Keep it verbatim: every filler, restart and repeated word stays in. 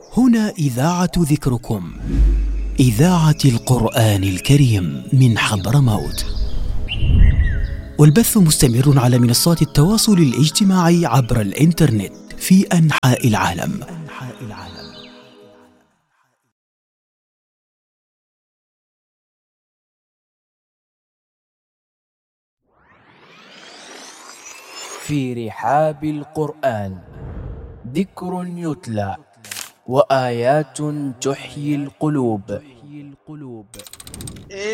هنا إذاعة ذكركم، إذاعة القرآن الكريم من حضرموت، والبث مستمر على منصات التواصل الاجتماعي عبر الإنترنت في أنحاء العالم. في رحاب القرآن ذكر يتلى وآيات تحيي القلوب.